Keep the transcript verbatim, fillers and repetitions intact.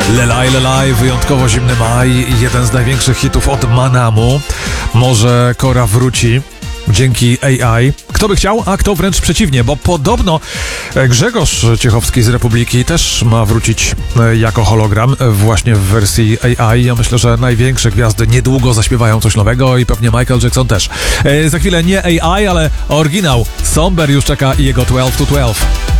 Lelaj, lelaj, wyjątkowo zimny maj, jeden z największych hitów od Manamu. Może Kora wróci dzięki A I. Kto by chciał, a kto wręcz przeciwnie, bo podobno Grzegorz Ciechowski z Republiki też ma wrócić jako hologram właśnie w wersji A I. Ja myślę, że największe gwiazdy niedługo zaśpiewają coś nowego i pewnie Michael Jackson też. E, za chwilę nie A I, ale oryginał. Somber już czeka i jego dwanaście to dwanaście.